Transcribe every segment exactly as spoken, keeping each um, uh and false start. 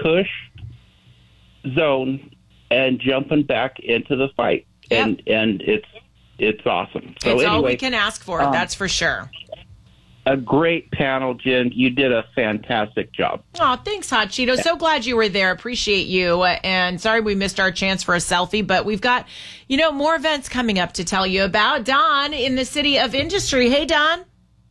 cush zone and jumping back into the fight. Yep. And and it's it's awesome. So it's anyway, all we can ask for, um, that's for sure. A great panel, Jen. You did a fantastic job. Oh, thanks, Hot Cheeto. So glad you were there. Appreciate you. And sorry we missed our chance for a selfie, but we've got, you know, more events coming up to tell you about. Don in the City of Industry. Hey, Don.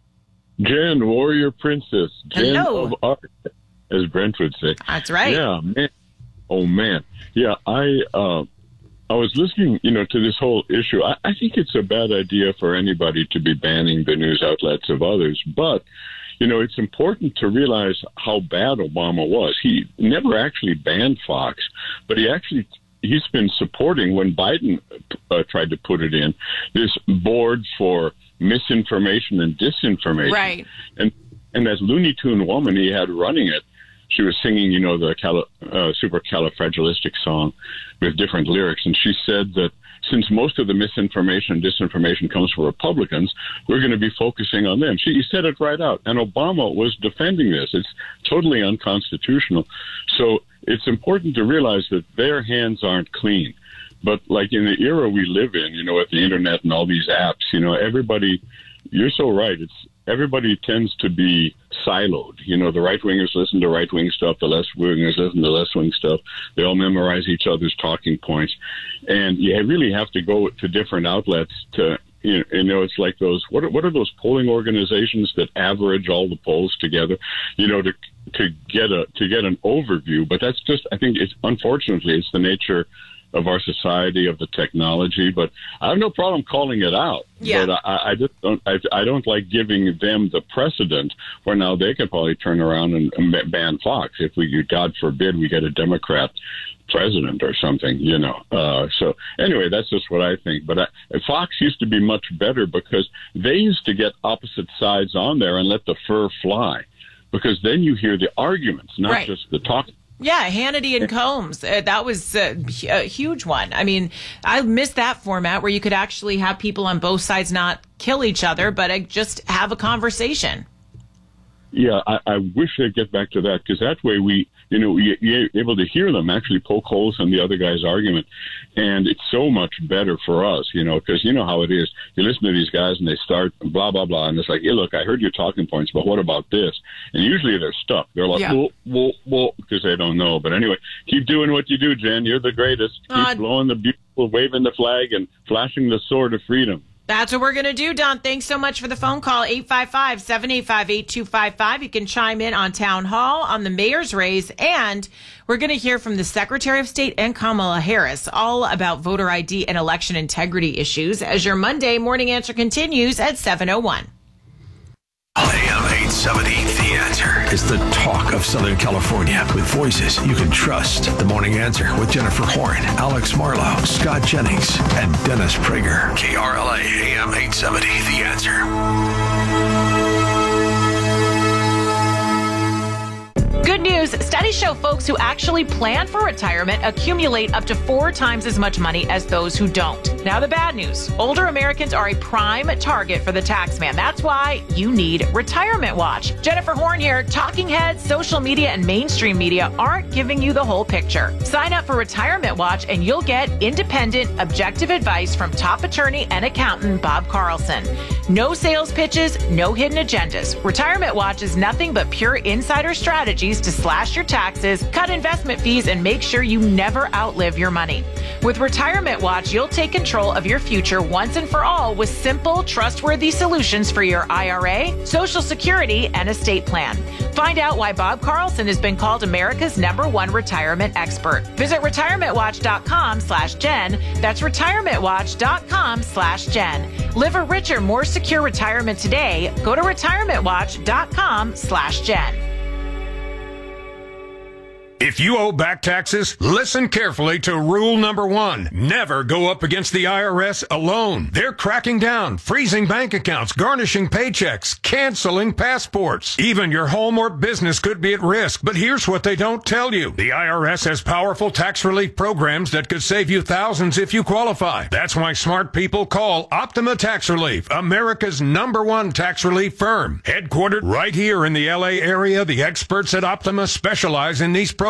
Jen, warrior princess. Jen Hello. of art, as Brent would say. That's right. Yeah, man. Oh, man. Yeah, I... Uh, I was listening, you know, to this whole issue. I, I think it's a bad idea for anybody to be banning the news outlets of others. But, you know, it's important to realize how bad Obama was. He never actually banned Fox, but he actually, he's been supporting, when Biden uh, tried to put it in, this board for misinformation and disinformation. Right. And, and as Looney Tune woman he had running it, she was singing, you know, the cali- uh, supercalifragilistic song with different lyrics. And she said that since most of the misinformation and disinformation comes from Republicans, we're going to be focusing on them. She said it right out. And Obama was defending this. It's totally unconstitutional. So it's important to realize that their hands aren't clean. But like in the era we live in, you know, with the internet and all these apps, you know, everybody, you're so right. It's everybody tends to be siloed. You know, the right-wingers listen to right-wing stuff, the left-wingers listen to left-wing stuff. They all memorize each other's talking points. And you really have to go to different outlets to, you know, it's like those, what are, what are those polling organizations that average all the polls together, you know, to to get a to get an overview. But that's just, I think it's, unfortunately, it's the nature of our society, of the technology, but I have no problem calling it out. Yeah. But I, I just don't. I, I don't like giving them the precedent where now they could probably turn around and, and ban Fox if we, God forbid, we get a Democrat president or something. You know. Uh, so anyway, that's just what I think. But I, Fox used to be much better because they used to get opposite sides on there and let the fur fly, because then you hear the arguments, not right. just the talk. Yeah, Hannity and Combs. Uh, that was uh, a huge one. I mean, I missed that format where you could actually have people on both sides not kill each other, but uh, just have a conversation. Yeah, I, I wish they'd get back to that, because that way we, you know, we, you're able to hear them actually poke holes in the other guy's argument. And it's so much better for us, you know, because you know how it is. You listen to these guys and they start blah, blah, blah. And it's like, hey, look, I heard your talking points, but what about this? And usually they're stuck. They're like, yeah. whoa, whoa, whoa, because they don't know. But anyway, keep doing what you do, Jen. You're the greatest. Keep uh, blowing the beautiful, waving the flag and flashing the sword of freedom. That's what we're going to do, Don. Thanks so much for the phone call. eight five five, seven eight five, eight two five five. You can chime in on Town Hall, on the mayor's race, and we're going to hear from the Secretary of State and Kamala Harris all about voter I D and election integrity issues as your Monday morning answer continues at seven oh one. A M eight seventy, The Answer is the talk of Southern California with voices you can trust. The Morning Answer with Jennifer Horn, Alex Marlowe, Scott Jennings, and Dennis Prager. K R L A, A M eight seventy, The Answer. Good news. Studies show folks who actually plan for retirement accumulate up to four times as much money as those who don't. Now, the bad news. Older Americans are a prime target for the tax man. That's why you need Retirement Watch. Jennifer Horn here. Talking heads, social media, and mainstream media aren't giving you the whole picture. Sign up for Retirement Watch and you'll get independent, objective advice from top attorney and accountant Bob Carlson. No sales pitches, no hidden agendas. Retirement Watch is nothing but pure insider strategies to slash your taxes, cut investment fees, and make sure you never outlive your money. With Retirement Watch, you'll take control of your future once and for all with simple, trustworthy solutions for your I R A, Social Security, and estate plan. Find out why Bob Carlson has been called America's number one retirement expert. Visit retirementwatch.com slash Jen. That's retirementwatch.com slash Jen. Live a richer, more secure retirement today. Go to retirementwatch.com slash Jen. If you owe back taxes, listen carefully to rule number one. Never go up against the I R S alone. They're cracking down, freezing bank accounts, garnishing paychecks, canceling passports. Even your home or business could be at risk. But here's what they don't tell you. The I R S has powerful tax relief programs that could save you thousands if you qualify. That's why smart people call Optima Tax Relief, America's number one tax relief firm. Headquartered right here in the L A area, the experts at Optima specialize in these programs.